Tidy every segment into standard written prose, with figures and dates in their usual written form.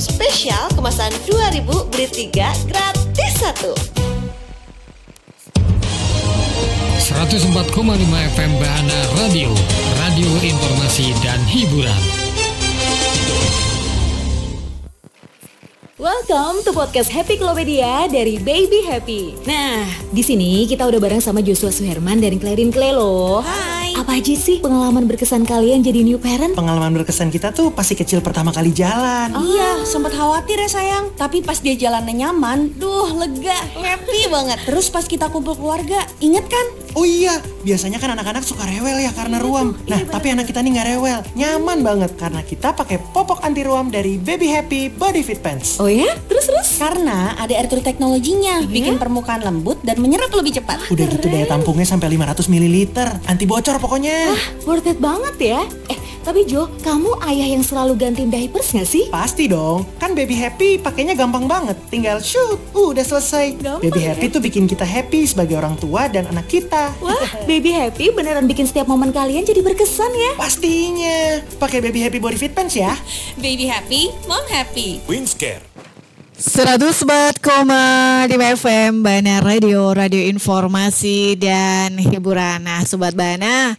spesial kemasan 2.000 beli 3 gratis 1. 104,5 FM Bahana Radio, radio informasi dan hiburan. Welcome to podcast Happy Klopedia dari Baby Happy. Nah, di sini kita udah bareng sama Joshua Suherman dari Clarin Clay loh. Hai. Apa aja sih pengalaman berkesan kalian jadi new parent? Pengalaman berkesan kita tuh pasti kecil pertama kali jalan. Iya, sempat khawatir ya sayang. Tapi pas dia jalannya nyaman, lega, happy banget. Terus pas kita kumpul keluarga, inget kan? Oh iya, biasanya kan anak-anak suka rewel ya karena ruam. Nah, tapi anak kita nih nggak rewel, nyaman banget karena kita pakai popok anti ruam dari Baby Happy Body Fit Pants. Oh ya? Terus? Karena ada air true teknologinya, bikin permukaan lembut dan menyerap lebih cepat. Udah gitu daya tampungnya sampai 500 ml, anti bocor pokoknya. Wah, worth it banget ya. Tapi Jo, kamu ayah yang selalu gantiin diapers gak sih? Pasti dong, kan Baby Happy pakainya gampang banget. Tinggal shoot, udah selesai. Gampang Baby ya? Happy tuh bikin kita happy sebagai orang tua dan anak kita. Wah, Baby Happy beneran bikin setiap momen kalian jadi berkesan ya. Pastinya, pakai Baby Happy Body Fit Pants ya. Baby happy, mom happy. Windscare 104,5 FM Bahana Radio, radio informasi dan hiburan. Nah, Sobat Bahana,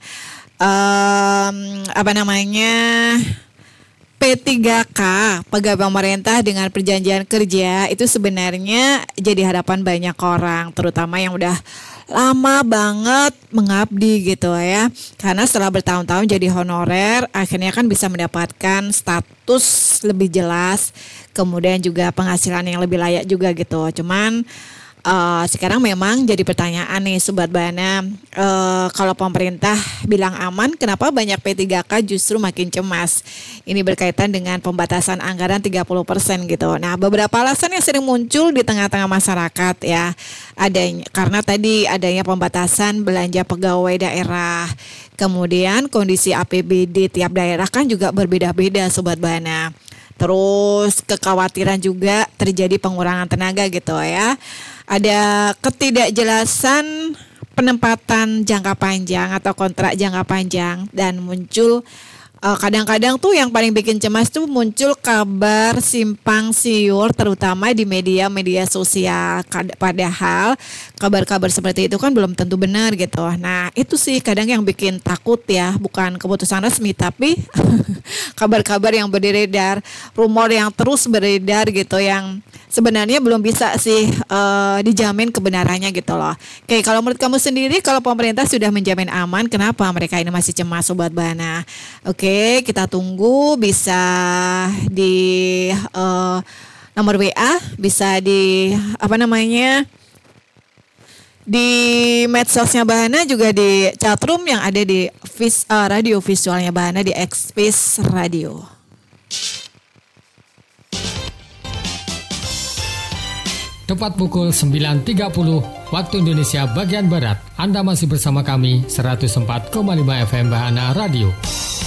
P3K, pegawai pemerintah dengan perjanjian kerja itu sebenarnya jadi harapan banyak orang, terutama yang udah lama banget mengabdi gitu ya. Karena setelah bertahun-tahun jadi honorer, akhirnya kan bisa mendapatkan status lebih jelas, kemudian juga penghasilan yang lebih layak juga gitu. Cuman sekarang memang jadi pertanyaan nih Sobat Bahana, kalau pemerintah bilang aman, kenapa banyak P3K justru makin cemas? Ini berkaitan dengan pembatasan anggaran 30% gitu. Nah, beberapa alasan yang sering muncul di tengah-tengah masyarakat ya, karena tadi adanya pembatasan belanja pegawai daerah, kemudian kondisi APBD tiap daerah kan juga berbeda-beda Sobat Bahana. Terus kekhawatiran juga terjadi pengurangan tenaga gitu ya. Ada ketidakjelasan penempatan jangka panjang atau kontrak jangka panjang, dan muncul kadang-kadang tuh yang paling bikin cemas tuh muncul kabar simpang siur terutama di media-media sosial. Padahal kabar-kabar seperti itu kan belum tentu benar gitu. Nah, itu sih kadang yang bikin takut ya, bukan keputusan resmi tapi kabar-kabar yang beredar, rumor yang terus beredar gitu, yang sebenarnya belum bisa sih dijamin kebenarannya gitu loh. Oke, kalau menurut kamu sendiri, kalau pemerintah sudah menjamin aman, kenapa mereka ini masih cemas Sobat Bahana? Oke, kita tunggu, bisa di nomor WA, bisa di di medsosnya Bahana, juga di chatroom yang ada di radio visualnya Bahana di Xpis Radio. Tepat pukul 9.30 waktu Indonesia bagian Barat. Anda masih bersama kami 104,5 FM Bahana Radio.